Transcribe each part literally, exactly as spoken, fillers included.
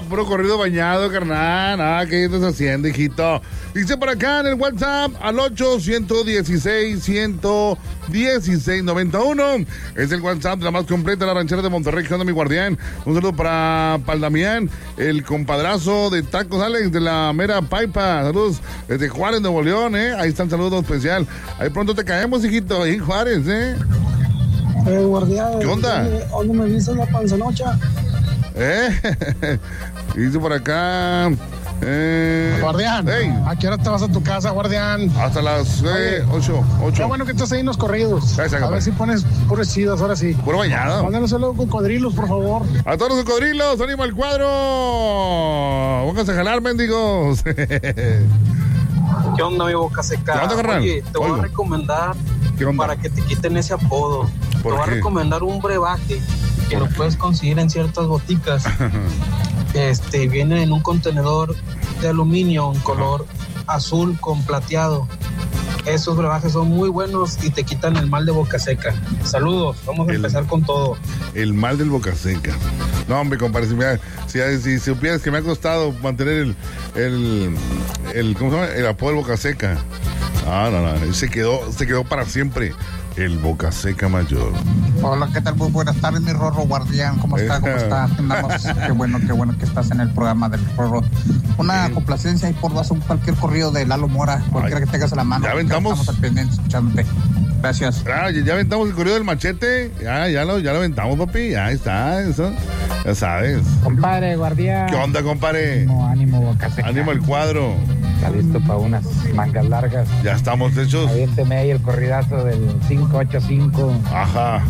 No, puro corrido bañado, carnal. Ah, ¿qué estás haciendo, hijito? Dice por acá en el WhatsApp al ocho uno seis, uno uno seis, nueve uno. Es el WhatsApp de la más completa, la ranchera de Monterrey. ¿Qué onda, mi guardián? Un saludo para Paldamián, el compadrazo de Tacos Alex de la mera Paipa. Saludos desde Juárez, Nuevo León, ¿eh? Ahí está el saludo especial. Ahí pronto te caemos, hijito, ahí en Juárez, ¿eh? Eh, guardián. ¿Qué onda? ¿Dónde, dónde me viste la panzanocha? ¿Eh? Dice por acá... Eh, guardián, hey. ¿a qué hora te vas a tu casa, guardián? Hasta las eh, ocho, ocho. Qué bueno que estás ahí en los corridos. Gracias, a ver si pones puros chidos, ahora sí. Puro bañado. Mándanos saludos cocodrilos, por favor. A todos los cocodrilos, ánimo al cuadro. Pónganse a jalar, mendigos. ¿Qué onda, mi boca seca? ¿Qué onda, carnal? Oye, te voy Oigo. a recomendar ¿Qué onda? para que te quiten ese apodo. Te ¿Por voy qué? a recomendar un brebaje que lo puedes conseguir en ciertas boticas. Este viene en un contenedor de aluminio en color azul con plateado. Esos brebajes son muy buenos y te quitan el mal de boca seca. Saludos, vamos a El- empezar con todo. El mal del boca seca. No, hombre, compadre, si, me, si, si supieras que me ha costado mantener el, el, el, ¿cómo se llama? El apodo del boca seca. Ah, no, no, se quedó, se quedó para siempre. El boca seca mayor. Hola, ¿qué tal? Muy buenas tardes, mi Rorro Guardián. ¿Cómo está? ¿Cómo está? Andamos. Qué bueno, qué bueno que estás en el programa del Rorro. Una Sí. complacencia y por hacer cualquier corrido de Lalo Mora, cualquiera Ay. que tengas a la mano. Ya aventamos. Estamos al pendiente escuchándote. Gracias. Ah, ya, ya aventamos el corrido del machete. Ya, ya lo, ya lo aventamos, papi. Ya está, eso. Ya sabes. Compadre, guardián. ¿Qué onda, compadre? Ánimo, ánimo, boca seca. Ánimo al cuadro. Está listo para unas mangas largas. Ya estamos hechos. Aviénteme ahí el corridazo del cinco ocho cinco Ajá.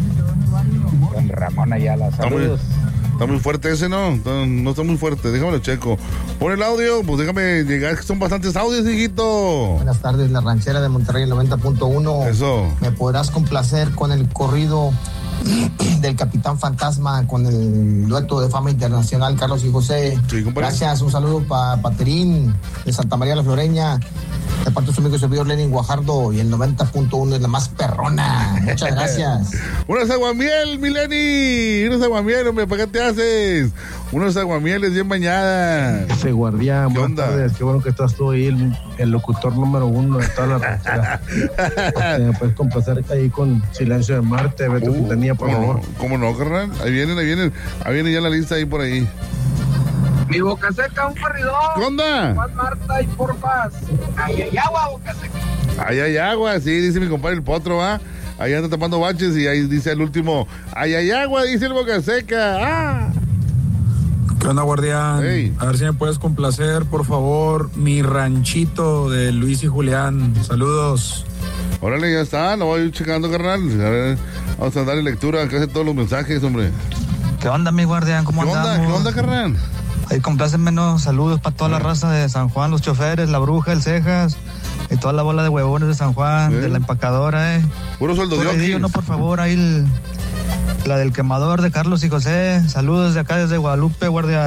con Ramón Ayala. Está muy, Saludos. está muy fuerte ese, ¿no? No, no está muy fuerte. Déjame lo checo. Pon el audio, pues déjame llegar, que son bastantes audios, hijito. Buenas tardes, la ranchera de Monterrey, el noventa punto uno. Eso. ¿Me podrás complacer con el corrido del Capitán Fantasma con el dueto de fama internacional Carlos y José? Sí, compadre. Gracias, un saludo para Paterín de Santa María la Floreña, de parte de su amigo y servidor Lenin Guajardo, y el noventa punto uno es la más perrona. Muchas gracias. Unos aguamiel, Mileni. Unos aguamiel, hombre, ¿para qué te haces? Unos aguamieles bien bañadas. Ese guardián, ¿Qué buenas onda? tardes, qué bueno que estás tú ahí, el, el locutor número uno de toda la ranchera. Este, me puedes complacer ahí con Silencio de Marte, Beto Uh, Quintanilla, por ¿cómo favor. no? ¿Cómo no, carnal? Ahí vienen, ahí vienen. Ahí viene ya la lista ahí por ahí. Mi boca seca, un corridor. ¿Qué onda? Juan Marta y porfas. Ay, ay, agua, boca seca. Ahí hay agua, sí, dice mi compadre el potro, va. Ahí anda tapando baches y ahí dice el último, ahí hay agua, dice el boca seca. ¡Ah! ¿Qué onda, guardián? Hey. A ver si me puedes complacer, por favor, mi ranchito de Luis y Julián. Saludos. Órale, ya está, lo voy checando, carnal. A ver, vamos a darle lectura, que hace todos los mensajes, hombre. ¿Qué onda, mi guardián? ¿Cómo ¿Qué onda? andamos? ¿Qué onda, carnal? Ahí complácenme, ¿no? Saludos para toda la raza de San Juan, los choferes, la bruja, el cejas y toda la bola de huevones de San Juan, Sí. de la empacadora, ¿eh? Puro sueldo de Corridillo, no, por favor, ahí el- la del quemador de Carlos y José. Saludos de acá desde Guadalupe, guardia.